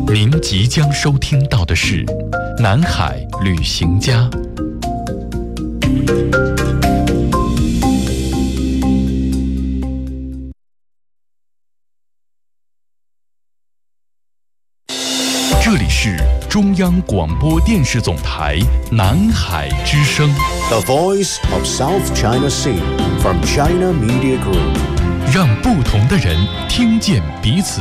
您即将收听到的是《南海旅行家》。这里是中央广播电视总台南海之声 The Voice of South China Sea from China Media Group， 让不同的人听见彼此。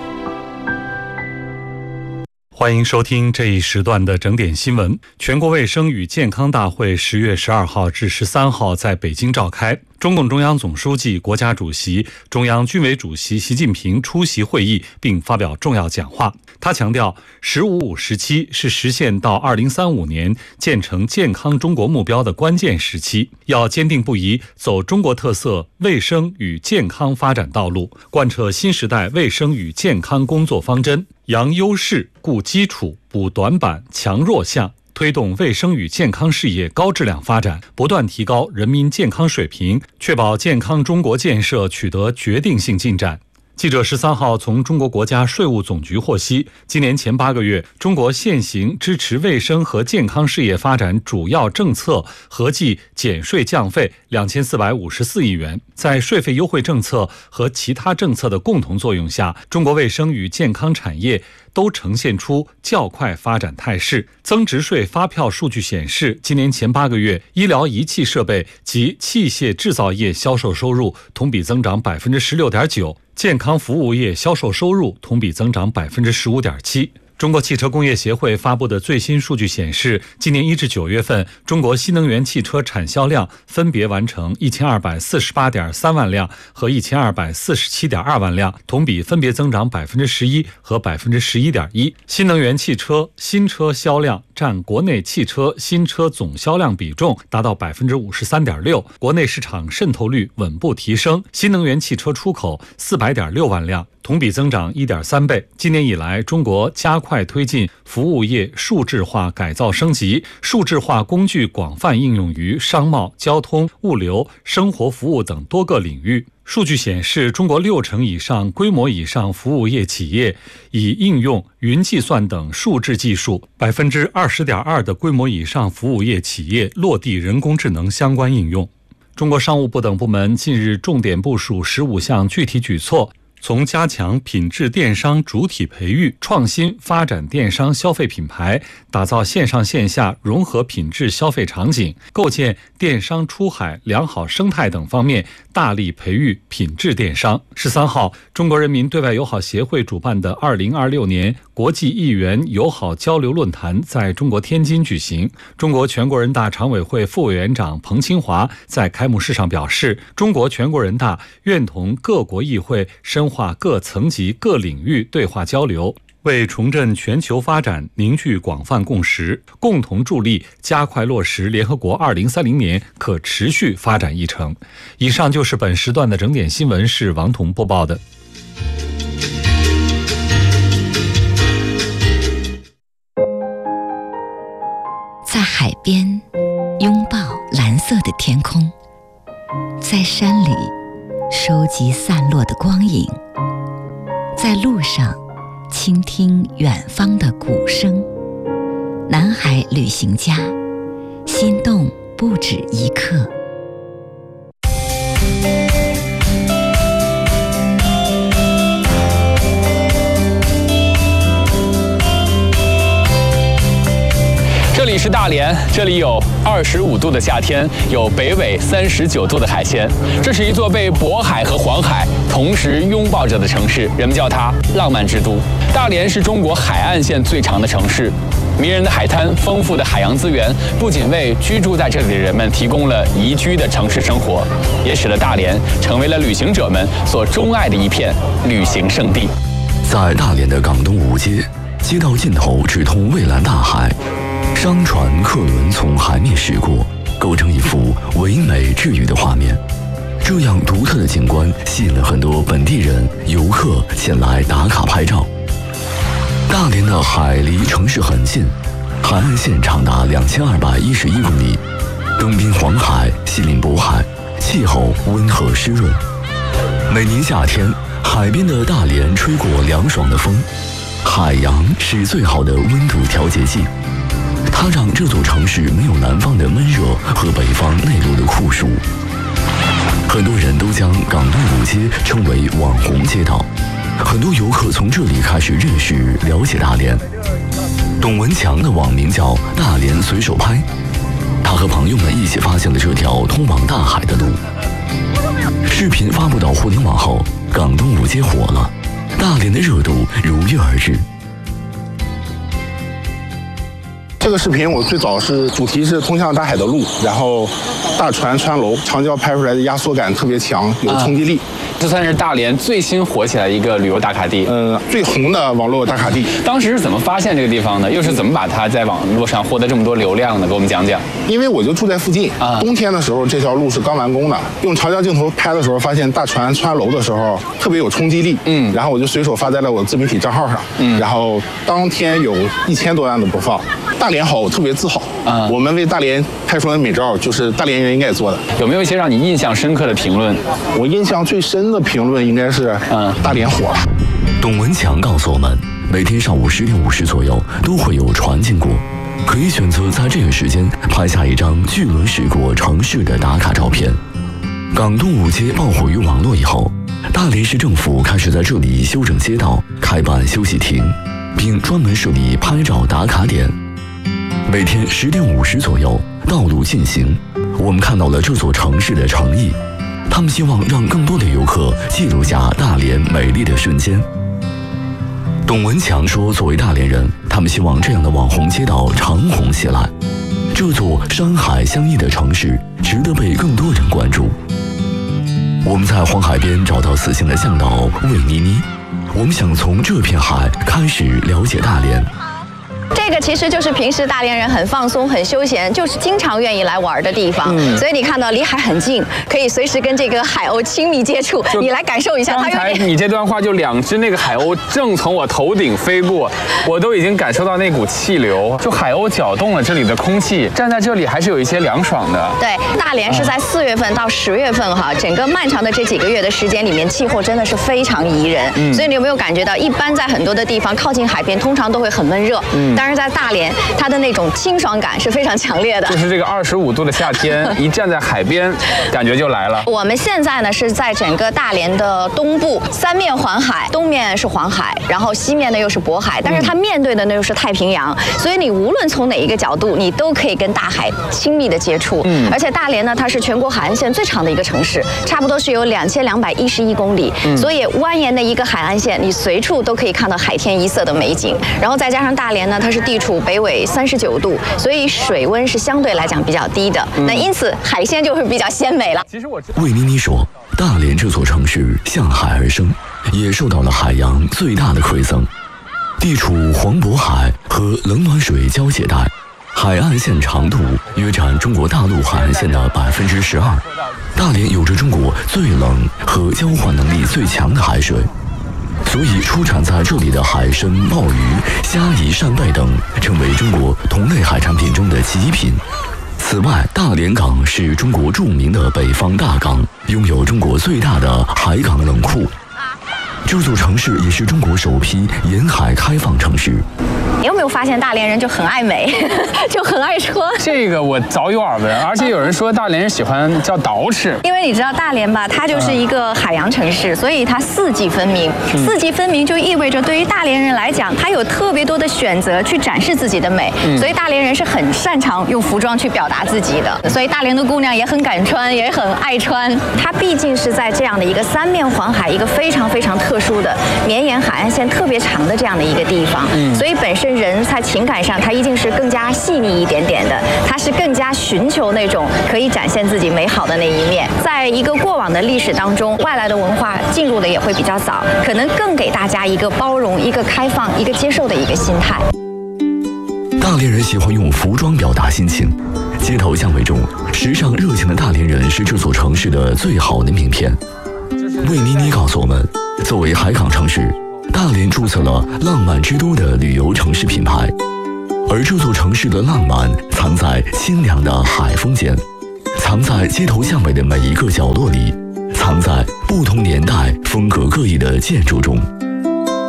欢迎收听这一时段的整点新闻。全国卫生与健康大会10月12号至13号在北京召开，中共中央总书记、国家主席、中央军委主席习近平出席会议并发表重要讲话。他强调，“15+5”时期是实现到2035年建成健康中国目标的关键时期，要坚定不移走中国特色卫生与健康发展道路，贯彻新时代卫生与健康工作方针，扬优势、固基础、补短板、强弱项，推动卫生与健康事业高质量发展，不断提高人民健康水平，确保健康中国建设取得决定性进展。记者13号从中国国家税务总局获悉，今年前8个月，中国现行支持卫生和健康事业发展主要政策合计减税降费2454亿元。在税费优惠政策和其他政策的共同作用下，中国卫生与健康产业都呈现出较快发展态势。增值税发票数据显示，今年前8个月，医疗仪器设备及器械制造业销售收入同比增长16.9%，健康服务业销售收入同比增长15.7%。中国汽车工业协会发布的最新数据显示，今年1至9月份，中国新能源汽车产销量分别完成1248.3万辆和1247.2万辆，同比分别增长11%和11.1%。新能源汽车新车销量占国内汽车新车总销量比重达到53.6%，国内市场渗透率稳步提升。新能源汽车出口400.6万辆，同比增长1.3倍。今年以来，中国加快推进服务业数字化改造升级，数字化工具广泛应用于商贸、交通、物流、生活服务等多个领域。数据显示，中国60%以上、规模以上服务业企业已应用云计算等数字技术，20.2%的规模以上服务业企业落地人工智能相关应用。中国商务部等部门近日重点部署15项具体举措，从加强品质电商主体培育、创新发展电商消费品牌，打造线上线下融合品质消费场景，构建电商出海良好生态等方面，大力培育品质电商。13号，中国人民对外友好协会主办的2026年国际议员友好交流论坛在中国天津举行。中国全国人大常委会副委员长彭清华在开幕式上表示，中国全国人大愿同各国议会深化各层级各领域对话交流，为重振全球发展凝聚广泛共识，共同助力加快落实联合国2030年可持续发展议程。以上就是本时段的整点新闻，是王彤播报的。 在海边拥抱蓝色的天空，在山里收集散落的光影，在路上倾听远方的鼓声。南海旅行家，心动不止一刻。 这里是大连，这里有25度的夏天，有北纬39度的海鲜。这是一座被渤海和黄海同时拥抱着的城市，人们叫它浪漫之都。大连是中国海岸线最长的城市，迷人的海滩、丰富的海洋资源，不仅为居住在这里的人们提供了宜居的城市生活，也使得大连成为了旅行者们所钟爱的一片旅行胜地。 在大连的港东五街，街道尽头直通蔚蓝大海。商船、客轮从海面驶过，构成一幅唯美治愈的画面。这样独特的景观吸引了很多本地人、游客前来打卡拍照。大连的海离城市很近，海岸线长达2211公里，东濒黄海，西临渤海，气候温和湿润。每年夏天，海边的大连吹过凉爽的风， 海洋是最好的温度调节剂，它让这座城市没有南方的闷热和北方内陆的酷暑。很多人都将港东5街称为网红街道，很多游客从这里开始认识、了解大连。董文强的网名叫大连随手拍，他和朋友们一起发现了这条通往大海的路。视频发布到互联网后，港东5街火了，大连的热度如约而至。 这个视频我最早是主题是通向大海的路，然后大船穿楼，长焦拍出来的压缩感特别强，有冲击力。 这算是大连最新火起来一个旅游打卡地， 最红的网络打卡地。 当时是怎么发现这个地方的？又是怎么把它在网络上获得这么多流量的？给我们讲讲。 因为我就住在附近，冬天的时候这条路是刚完工的，用长焦镜头拍的时候，发现大船穿楼的时候特别有冲击力，然后我就随手发在了我自媒体账号上，然后当天有1000多万的播放。大连好，我特别自豪。我们为大连拍出来的美照，就是大连人应该做的。 有没有一些让你印象深刻的评论？ 我印象最深的评论应该是，大连火了。 董文强告诉我们，每天上午10点50左右都会有船经过，可以选择在这个时间拍下一张巨轮驶过城市的打卡照片。港东5街爆火于网络以后，大连市政府开始在这里修整街道，开办休息亭，并专门设立拍照打卡点。每天10点50左右，道路进行，我们看到了这座城市的诚意。他们希望让更多的游客记录下大连美丽的瞬间。董文强说，作为大连人，他们希望这样的网红街道长红起来。这座山海相依的城市值得被更多人关注。我们在黄海边找到此行的向导魏妮妮，我们想从这片海开始了解大连。 这个其实就是平时大连人很放松、很休闲，就是经常愿意来玩的地方。所以你看到离海很近，可以随时跟这个海鸥亲密接触。你来感受一下。 刚才你这段话就2只那个海鸥正从我头顶飞过，我都已经感受到那股气流，就海鸥搅动了这里的空气。站在这里还是有一些凉爽的。 对，大连是在4月份到10月份哈，整个漫长的这几个月的时间里面，气候真的是非常宜人。所以你有没有感觉到，一般在很多的地方靠近海边，通常都会很闷热。但是在大连，它的那种清爽感是非常强烈的。 就是这个25度的夏天，一站在海边，感觉就来了。 我们现在呢是在整个大连的东部，3面环海，东面是黄海，然后西面呢又是渤海，但是它面对的呢又是太平洋，所以你无论从哪一个角度，你都可以跟大海亲密的接触。而且大连呢，它是全国海岸线最长的一个城市，差不多是有2211公里，所以蜿蜒的一个海岸线，你随处都可以看到海天一色的美景。然后再加上大连呢，它是地处北纬39度，所以水温是相对来讲比较低的，那因此海鲜就会比较鲜美了。 其实魏妮妮说，大连这座城市向海而生，也受到了海洋最大的馈赠。地处黄渤海和冷暖水交界带，海岸线长度约占中国大陆海岸线的12%。大连有着中国最冷和交换能力最强的海水，所以出产在这里的海参、鲍鱼、虾夷、扇贝等成为中国同类海产品中的极品。此外，大连港是中国著名的北方大港，拥有中国最大的海港冷库。这座城市也是中国首批沿海开放城市。 你有没有发现大连人就很爱美，就很爱穿？ 这个我早有耳闻，而且有人说大连人喜欢叫捯饬， 因为你知道大连吧，它就是一个海洋城市，所以它4季分明。4季分明就意味着对于大连人来讲，它有特别多的选择去展示自己的美，所以大连人是很擅长用服装去表达自己的。所以大连的姑娘也很敢穿，也很爱穿。它毕竟是在这样的一个3面环海，一个非常非常特殊的绵延海岸线特别长的这样的一个地方，所以本身人在情感上，他一定是更加细腻一点点的，他是更加寻求那种可以展现自己美好的那一面。在一个过往的历史当中，外来的文化进入的也会比较早，可能更给大家一个包容、一个开放、一个接受的一个心态。 大连人喜欢用服装表达心情，街头巷尾中，时尚热情的大连人是这座城市的最好的名片。魏妮妮告诉我们，作为海港城市，大连注册了浪漫之都的旅游城市品牌，而这座城市的浪漫藏在清凉的海风间，藏在街头巷尾的每一个角落里，藏在不同年代风格各异的建筑中。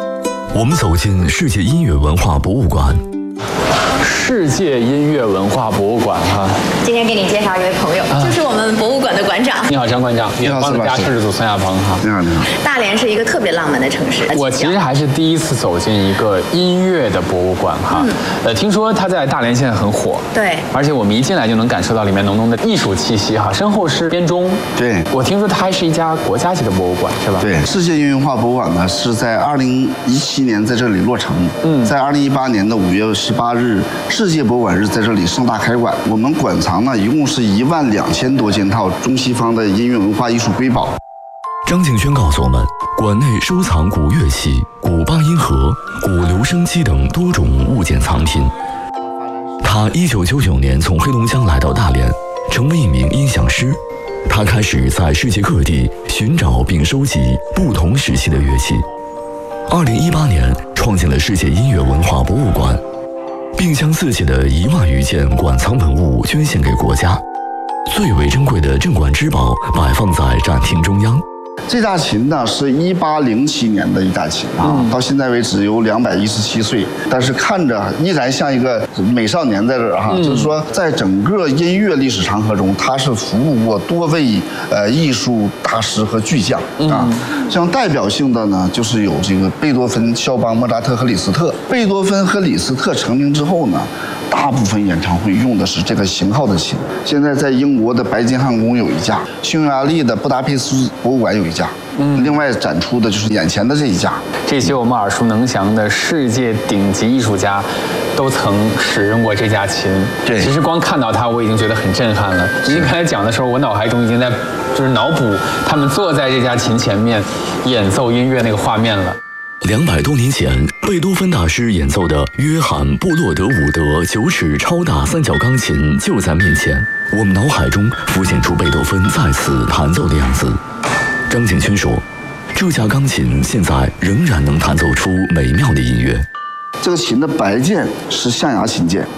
我们走进世界音乐文化博物馆。 世界音乐文化博物馆哈， 今天给你介绍一位朋友，就是我们博物馆的馆长。 你好，张馆长。 你好， 光的家世祖孙亚鹏哈。 你好，你好。 大连是一个特别浪漫的城市。 我其实还是第一次走进一个音乐的博物馆哈。听说它在大连现在很火。 对。 而且我们一进来就能感受到里面浓浓的艺术气息哈。身后是编钟。 对。 我听说它还是一家国家级的博物馆，是吧？ 对。世界音乐文化博物馆呢是在2017年在这里落成。在2018年的5月18日，世界博物馆日在这里盛大开馆。我们馆藏呢一共是12000多件套中西方的音乐文化艺术瑰宝。 张敬轩告诉我们，馆内收藏古乐器、古八音盒、古留声机等多种物件藏品。他1999年从黑龙江来到大连，成为一名音响师。他开始在世界各地寻找并收集不同时期的乐器。2018年创建了世界音乐文化博物馆，并将自己的1万余件馆藏文物捐献给国家。最为珍贵的镇馆之宝摆放在展厅中央。 这架琴呢是1807年的一架琴到现在为止有217岁，但是看着依然像一个美少年在这儿哈。就是说，在整个音乐历史长河中，他是服务过多位艺术大师和巨匠像代表性的呢，就是有这个贝多芬、肖邦、莫扎特和李斯特。贝多芬和李斯特成名之后呢，大部分演唱会用的是这个型号的琴。现在在英国的白金汉宫有一架，匈牙利的布达佩斯博物馆有一架，另外展出的就是眼前的这一架。 这些我们耳熟能详的世界顶级艺术家，都曾使用过这架琴。 对， 其实光看到它，我已经觉得很震撼了。您刚才讲的时候，我脑海中已经在就是脑补他们坐在这架琴前面演奏音乐那个画面了。 200多年前，贝多芬大师演奏的约翰·布洛德伍德9齿超大三角钢琴就在面前，我们脑海中浮现出贝多芬在此弹奏的样子。张敬轩说，这架钢琴现在仍然能弹奏出美妙的音乐。 这个琴的白键是象牙琴键。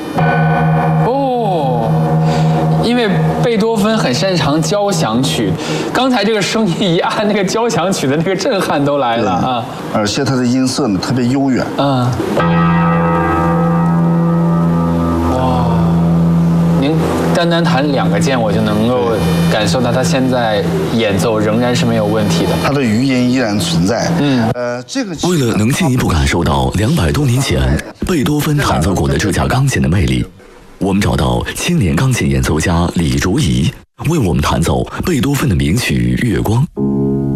因为贝多芬很擅长交响曲，刚才这个声音一按，那个交响曲的那个震撼都来了啊！ 而且它的音色呢特别悠远。 哇，您单弹2个键，我就能够感受到他现在演奏仍然是没有问题的， 他的余音依然存在。这个为了能进一步感受到200多年前贝多芬弹奏过的这架钢琴的魅力，我们找到青年钢琴演奏家李卓仪，为我们弹奏贝多芬的名曲《月光》。